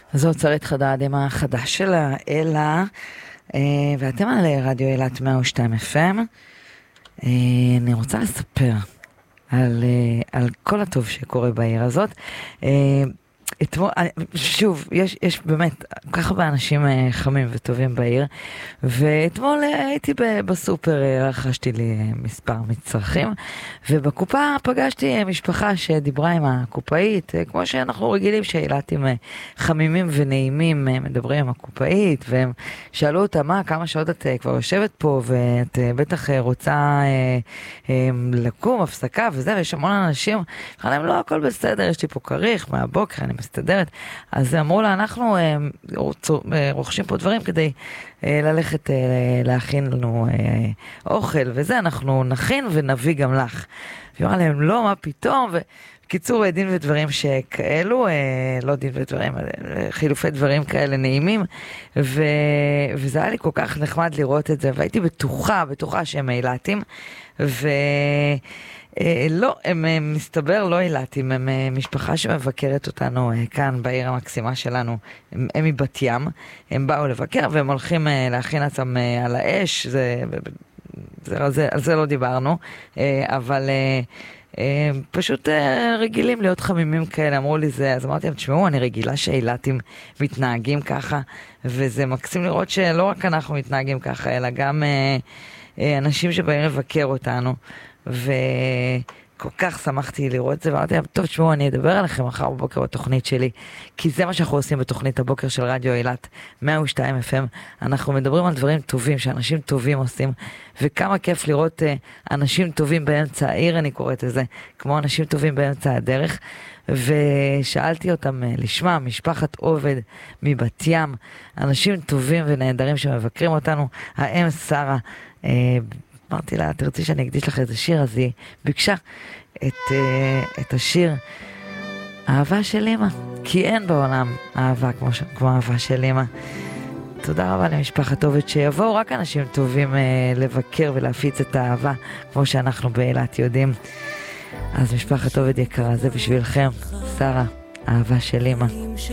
זו צרית חדד החדש שלה, אלה, ואתם על רדיו אילת 102 FM. אני רוצה לספר על כל הטוב שקורה בעיר הזאת. אתמול, שוב, יש באמת ככה באנשים חמים וטובים בעיר, ואתמול הייתי בסופר, רכשתי לי מספר מצרכים, ובקופה פגשתי משפחה שדיברה עם הקופאית, כמו שאנחנו רגילים שאילתים חמימים ונעימים מדברים עם הקופאית, והם שאלו אותה, כמה שעות את כבר יושבת פה, ואת בטח רוצה לקום, הפסקה וזה, ויש המון אנשים, אמרו להם, לא, הכל בסדר, יש לי פה כריך מהבוקר, אני מסתדרת. אז אמרו לה, אנחנו רוכשים פה דברים כדי ללכת להכין לנו אוכל, וזה אנחנו נכין ונביא גם לך. ואמרה להם, לא, מה פתאום? וקיצור, דין ודברים שכאלו, לא דין ודברים, חילופי דברים כאלה נעימים, וזה היה לי כל כך נחמד לראות את זה, והייתי בטוחה שהם אילתים, לא, הם מסתבר לא אילתים, הם משפחה שמבקרת אותנו כאן בעיר המקסימה שלנו, הם מבת ים, הם באו לבקר והם הולכים להכין עצמם על האש, על זה לא דיברנו, אבל פשוט רגילים להיות חמימים כאלה, אמרו לי זה, אז אמרתי להם, תשמעו, אני רגילה שאילתים מתנהגים ככה, וזה מקסים לראות שלא רק אנחנו מתנהגים ככה, אלא גם אנשים שבאים לבקר אותנו, וכל כך שמחתי לראות את זה, ואמרתי להם, טוב, תשמעו, אני אדבר עליכם מחר בבוקר בתוכנית שלי, כי זה מה שאנחנו עושים בתוכנית הבוקר של רדיו אילת 102 FM. אנחנו מדברים על דברים טובים שאנשים טובים עושים, וכמה כיף לראות אנשים טובים באמצע העיר, אני קוראת לזה, כמו אנשים טובים באמצע הדרך. ושאלתי אותם לשמה, משפחת עובד מבת ים, אנשים טובים ונהדרים שמבקרים אותנו, האם שרה, אמרתי לה, תרצי שאני אקדיש לך איזה שיר, אז היא ביקשה את השיר אהבה של אמא, כי אין בעולם אהבה כמו אהבה של אמא. תודה רבה למשפחת עובד, שיבואו רק אנשים טובים לבקר ולהפיץ את האהבה, כמו שאנחנו באילת יודעים. אז משפחת עובד יקרה, זה בשבילכם, שרה, אהבה של אמא.